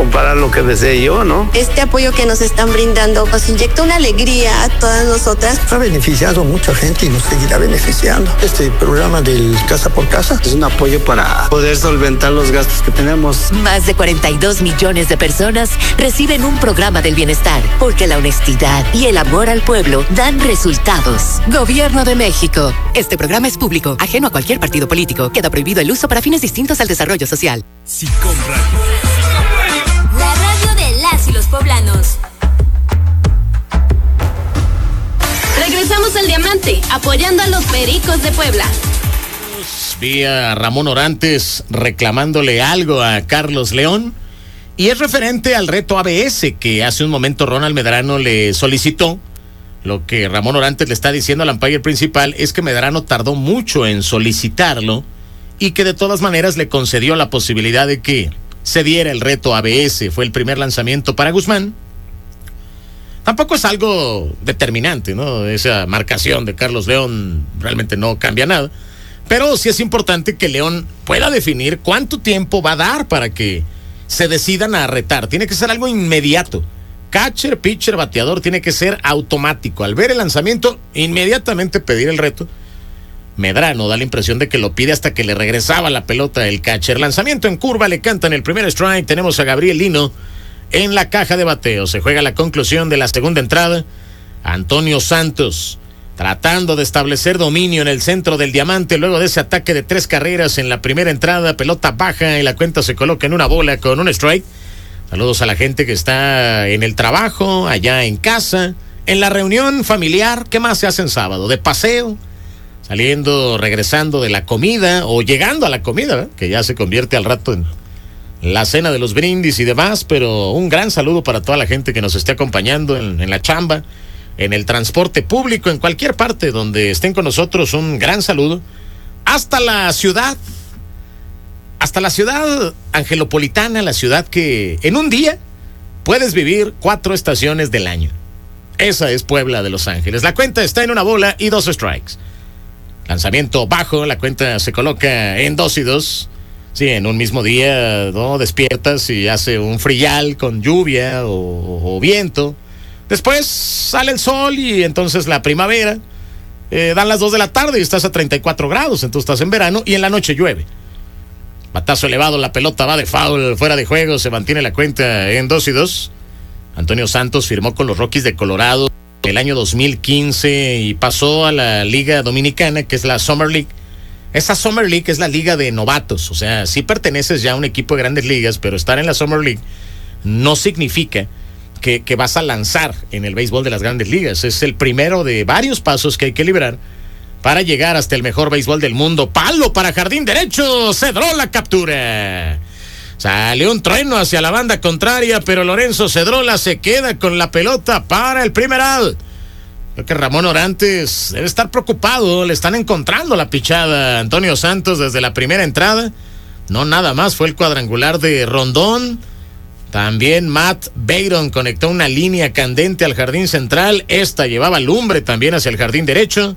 comparar lo que desee yo, ¿no? Este apoyo que nos están brindando nos inyecta una alegría a todas nosotras. Ha beneficiado a mucha gente y nos seguirá beneficiando. Este programa del Casa por Casa es un apoyo para poder solventar los gastos que tenemos. Más de 42 millones de personas reciben un programa del bienestar, porque la honestidad y el amor al pueblo dan resultados. Gobierno de México. Este programa es público, ajeno a cualquier partido político. Queda prohibido el uso para fines distintos al desarrollo social. SICOM Radio. La radio de las y los poblanos. Regresamos al Diamante, apoyando a los Pericos de Puebla. Vi a Ramón Orantes reclamándole algo a Carlos León, y es referente al reto ABS que hace un momento Ronald Medrano le solicitó. Lo que Ramón Orantes le está diciendo al umpire principal es que Medrano tardó mucho en solicitarlo y que de todas maneras le concedió la posibilidad de que se diera el reto ABS. Fue el primer lanzamiento para Guzmán. Tampoco es algo determinante, ¿no? Esa marcación de Carlos León realmente no cambia nada. Pero sí es importante que León pueda definir cuánto tiempo va a dar para que se decidan a retar. Tiene que ser algo inmediato. Catcher, pitcher, bateador, tiene que ser automático. Al ver el lanzamiento, inmediatamente pedir el reto. Medrano da la impresión de que lo pide hasta que le regresaba la pelota el catcher. Lanzamiento en curva, le cantan el primer strike. Tenemos a Gabriel Lino en la caja de bateo. Se juega la conclusión de la segunda entrada. Antonio Santos tratando de establecer dominio en el centro del Diamante luego de ese ataque de 3 carreras en la primera entrada. Pelota baja y la cuenta se coloca en una bola con un strike. Saludos a la gente que está en el trabajo, allá en casa, en la reunión familiar. ¿Qué más se hace en sábado? De paseo, saliendo, regresando de la comida o llegando a la comida, ¿verdad? Que ya se convierte al rato en la cena de los brindis y demás. Pero un gran saludo para toda la gente que nos esté acompañando en la chamba, en el transporte público, en cualquier parte donde estén con nosotros. Un gran saludo hasta la ciudad angelopolitana, la ciudad que en un día puedes vivir 4 estaciones del año. Esa es Puebla de Los Ángeles. La cuenta está en una bola y 2 strikes. Lanzamiento bajo, la cuenta se coloca en 2-2. Sí, en un mismo día, ¿no? Despiertas y hace un frial con lluvia o viento. Después sale el sol y entonces la primavera. Dan las 2 de la tarde y estás a 34 grados, entonces estás en verano y en la noche llueve. Batazo elevado, la pelota va de foul, fuera de juego, se mantiene la cuenta en 2-2. Antonio Santos firmó con los Rockies de Colorado el año 2015 y pasó a la Liga Dominicana, que es la Summer League. Esa Summer League es la liga de novatos, o sea, sí perteneces ya a un equipo de grandes ligas, pero estar en la Summer League no significa que vas a lanzar en el béisbol de las grandes ligas. Es el primero de varios pasos que hay que librar para llegar hasta el mejor béisbol del mundo. Palo para jardín derecho, Cedró la captura. Salió un trueno hacia la banda contraria, pero Lorenzo Cedrola se queda con la pelota para el primer out. Creo que Ramón Orantes debe estar preocupado, le están encontrando la pichada a Antonio Santos desde la primera entrada. No nada más fue el cuadrangular de Rondón. También Matt Bayron conectó una línea candente al jardín central. Esta llevaba lumbre también hacia el jardín derecho.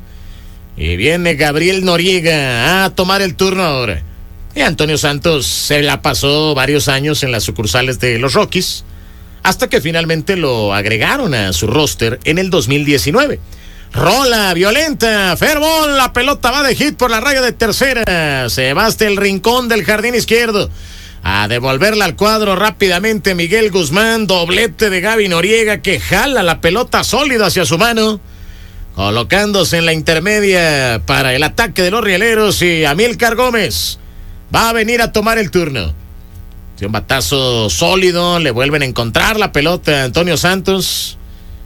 Y viene Gabriel Noriega a tomar el turno ahora. Y Antonio Santos se la pasó varios años en las sucursales de los Rockies, hasta que finalmente lo agregaron a su roster en el 2019. Rola violenta, fair ball, la pelota va de hit por la raya de tercera. Se va hasta el rincón del jardín izquierdo. A devolverla al cuadro rápidamente Miguel Guzmán, doblete de Gaby Noriega que jala la pelota sólida hacia su mano, colocándose en la intermedia para el ataque de los rieleros, y Amílcar Gómez va a venir a tomar el turno. Un batazo sólido, le vuelven a encontrar la pelota a Antonio Santos.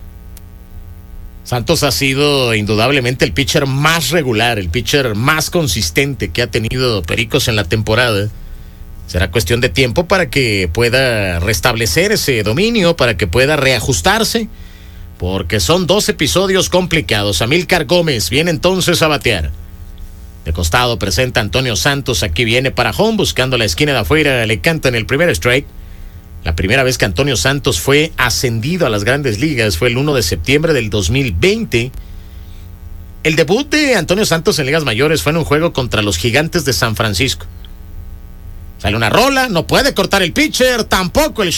Santos ha sido indudablemente el pitcher más regular, el pitcher más consistente que ha tenido Pericos en la temporada. Será cuestión de tiempo para que pueda restablecer ese dominio, para que pueda reajustarse, porque son 2 episodios complicados. Amílcar Gómez viene entonces a batear. De costado presenta Antonio Santos, aquí viene para home, buscando la esquina de afuera, le cantan el primer strike. La primera vez que Antonio Santos fue ascendido a las grandes ligas fue el 1 de septiembre del 2020. El debut de Antonio Santos en ligas mayores fue en un juego contra los Gigantes de San Francisco. Sale una rola, no puede cortar el pitcher, tampoco el